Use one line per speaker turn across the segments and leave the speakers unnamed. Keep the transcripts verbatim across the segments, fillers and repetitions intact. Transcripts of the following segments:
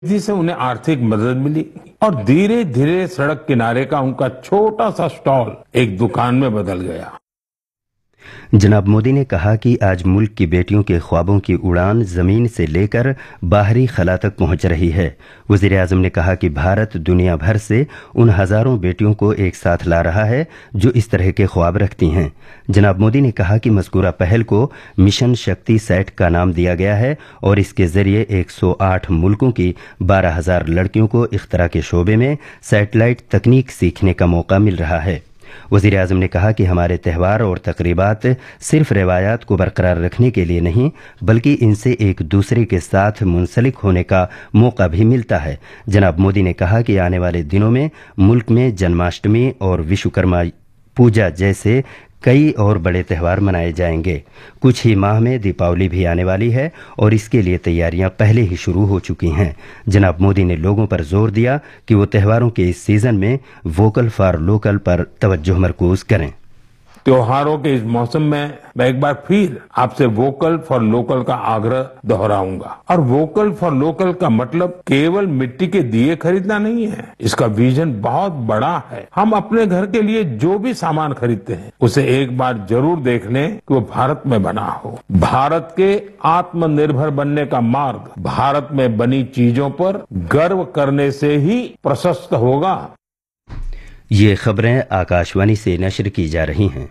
जी से उन्हें आर्थिक मदद मिली और धीरे धीरे सड़क किनारे का उनका छोटा सा स्टॉल एक दुकान में बदल गया।
जनाब मोदी ने कहा कि आज मुल्क की बेटियों के ख्वाबों की उड़ान जमीन से लेकर बाहरी खला तक पहुंच रही है। वजीर आजम ने कहा कि भारत दुनिया भर से उन हजारों बेटियों को एक साथ ला रहा है जो इस तरह के ख्वाब रखती हैं। जनाब मोदी ने कहा कि मज़कूरा पहल को मिशन शक्ति सैट का नाम दिया गया है और इसके जरिए एक सौ आठ मुल्कों की बारह हजार लड़कियों को इख्तरा के शोबे में सैटेलाइट तकनीक सीखने का मौका मिल रहा है। वज़ीर आज़म ने कहा कि हमारे त्यौहार और तकरीबात सिर्फ रिवायात को बरकरार रखने के लिए नहीं बल्कि इनसे एक दूसरे के साथ मुंसलिक होने का मौका भी मिलता है। जनाब मोदी ने कहा कि आने वाले दिनों में मुल्क में जन्माष्टमी और विश्वकर्मा पूजा जैसे कई और बड़े त्यौहार मनाए जाएंगे। कुछ ही माह में दीपावली भी आने वाली है और इसके लिए तैयारियां पहले ही शुरू हो चुकी हैं। जनाब मोदी ने लोगों पर जोर दिया कि वो त्योहारों के इस सीजन में वोकल फॉर लोकल पर तवज्जो मरकूज करें।
त्योहारों के इस मौसम में मैं एक बार फिर आपसे वोकल फॉर लोकल का आग्रह दोहराऊंगा। और वोकल फॉर लोकल का मतलब केवल मिट्टी के दिए खरीदना नहीं है, इसका विजन बहुत बड़ा है। हम अपने घर के लिए जो भी सामान खरीदते हैं उसे एक बार जरूर देख लें कि वो भारत में बना हो। भारत के आत्मनिर्भर बनने का मार्ग भारत में बनी चीजों पर गर्व करने से ही प्रशस्त होगा।
ये खबरें आकाशवाणी से नशर की जा रही हैं।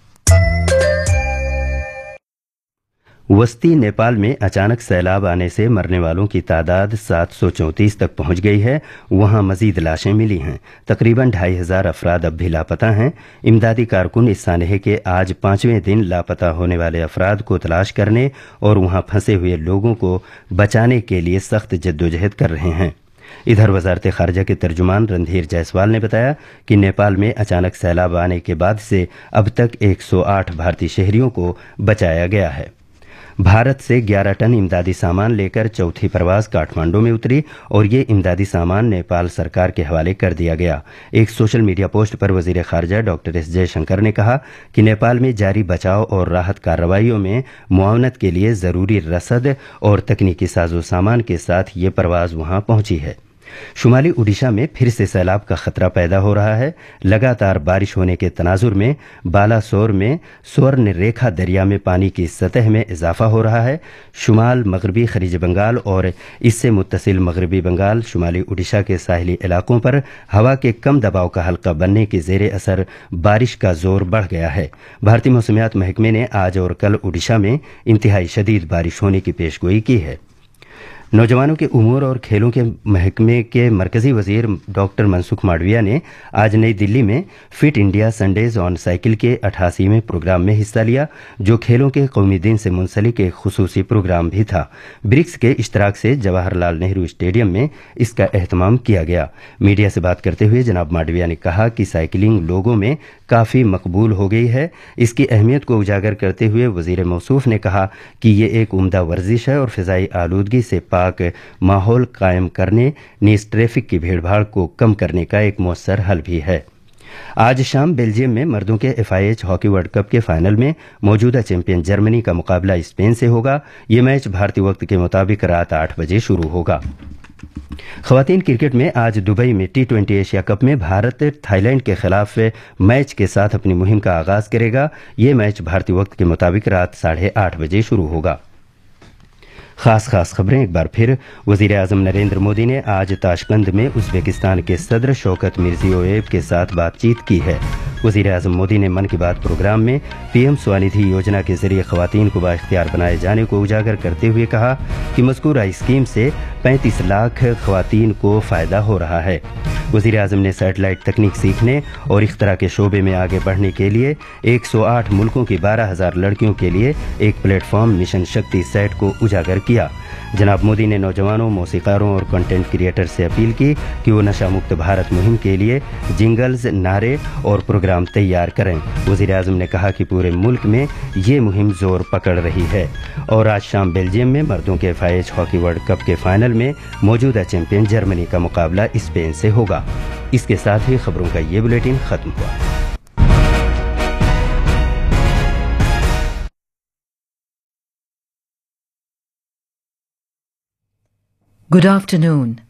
वस्ती नेपाल में अचानक सैलाब आने से मरने वालों की तादाद सात सौ चौंतीस तक पहुंच गई है। वहां मजीद लाशें मिली हैं। तकरीबन ढाई हजार अफराद अब भी लापता हैं। इमदादी कारकुन इस सानहे के आज पांचवें दिन लापता होने वाले अफराद को तलाश करने और वहां फंसे हुए लोगों को बचाने के लिए सख्त जद्दोजहद कर रहे हैं। इधर वजारत खारजा के तर्जुमान रणधीर जायसवाल ने बताया कि नेपाल में अचानक सैलाब आने के बाद से अब तक एक सौ आठ भारतीय शहरियों को बचाया गया है। भारत से ग्यारह टन इमदादी सामान लेकर चौथी प्रवास काठमांडू में उतरी और ये इमदादी सामान नेपाल सरकार के हवाले कर दिया गया। एक सोशल मीडिया पोस्ट पर वजीर खारजा डॉक्टर एस जयशंकर ने कहा कि नेपाल में जारी बचाव और राहत कार्रवाइयों में मुआवनत के लिए जरूरी रसद और तकनीकी साजो सामान के साथ ये परवाज वहां पहुंची है। शुमाली उड़ीसा में फिर से सैलाब का खतरा पैदा हो रहा है। लगातार बारिश होने के तनाजुर में बालासोर में स्वर्ण रेखा दरिया में पानी की सतह में इजाफा हो रहा है। शुमाल मगरबी खलीज बंगाल और इससे मुत्तसिल मगरबी बंगाल शुमाली उड़ीसा के साहिली इलाकों पर हवा के कम दबाव का हल्का बनने के जेर असर बारिश का जोर बढ़ गया है। भारतीय मौसमियात महकमे ने आज और कल उड़ीसा में इंतहाई शदीद बारिश होने की पेशगोई की है। नौजवानों के उमूर और खेलों के महकमे के मरकजी वजीर डॉक्टर मनसुख मांडविया ने आज नई दिल्ली में fit India Sundays on cycle के अठासीवें प्रोग्राम में हिस्सा लिया, जो खेलों के कौमी दिन से मुंसलिक एक खुसूसी प्रोग्राम भी था। ब्रिक्स के इश्तराक से जवाहरलाल नेहरू स्टेडियम में इसका एहतमाम किया गया। मीडिया से बात करते हुए जनाब मांडविया ने कहा कि साइकिलिंग लोगों में काफ़ी मकबूल हो गई है। इसकी अहमियत को उजागर करते हुए वजीर मौसूफ ने कहा कि ये एक उम्दा वर्जिश है और फ़िज़ाई आलूदगी से माहौल कायम करने नीज ट्रैफिक की भीड़भाड़ को कम करने का एक मौसर हल भी है। आज शाम बेल्जियम में मर्दों के F I H hockey world cup के फाइनल में मौजूदा चैंपियन जर्मनी का मुकाबला स्पेन से होगा। ये मैच भारतीय वक्त के मुताबिक रात आठ बजे शुरू होगा। खवातीन क्रिकेट में आज दुबई में टी ट्वेंटी एशिया कप में भारत थाईलैंड के खिलाफ मैच के साथ अपनी मुहिम का आगाज करेगा। ये मैच भारतीय वक्त के मुताबिक रात साढ़े आठ बजे शुरू होगा। खास खास खबरें एक बार फिर। वजीर आजम नरेंद्र मोदी ने आज ताशकंद में उज़्बेकिस्तान के सदर शौकत मिर्जियोयेव के साथ बातचीत की है। वजीर आजम मोदी ने मन की बात प्रोग्राम में पीएम स्वनिधि योजना के जरिए खवातीन को बाइख्तियार बनाए जाने को उजागर करते हुए कहा कि मज़कूरा स्कीम से पैंतीस लाख खवातीन को फ़ायदा हो रहा है। वज़ीर आज़म ने सैटेलाइट तकनीक सीखने और इख्तरा के शोबे में आगे बढ़ने के लिए एक सौ आठ मुल्कों की बारह हजार लड़कियों के लिए एक प्लेटफॉर्म मिशन शक्ति सैट को उजागर किया। जनाब मोदी ने नौजवानों, मौसीकारों और कंटेंट क्रिएटर से अपील की कि वो नशा मुक्त भारत मुहिम के लिए जिंगल्स, नारे और प्रोग्राम तैयार करें। वज़ीर आज़म ने कहा कि पूरे मुल्क में ये मुहिम जोर पकड़ रही है। और आज शाम बेल्जियम में मर्दों के F I H hockey world cup के फाइनल में मौजूदा चैंपियन जर्मनी का मुकाबला स्पेन से होगा। इसके साथ ही खबरों का ये बुलेटिन खत्म हुआ।
Good afternoon.